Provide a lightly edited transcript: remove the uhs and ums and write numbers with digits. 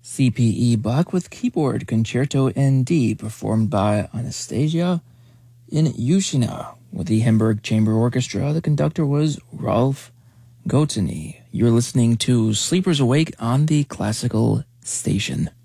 C.P.E. Bach with keyboard Concerto in D, performed by Anastasia Ilyushina. With the Hamburg Chamber Orchestra, the conductor was Rolf Gotini. You're listening to Sleepers Awake on the Classical Station.